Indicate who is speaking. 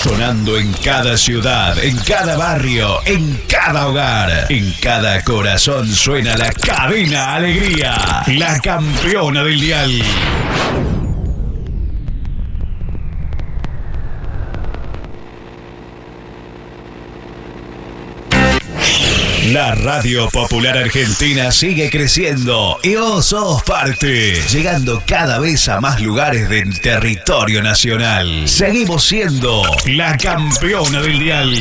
Speaker 1: Sonando en cada ciudad, en cada barrio, en cada hogar, en cada corazón suena la Cadena Alegría, la campeona del dial. La Radio Popular Argentina sigue creciendo y vos sos parte, llegando cada vez a más lugares del territorio nacional. Seguimos siendo la campeona del dial.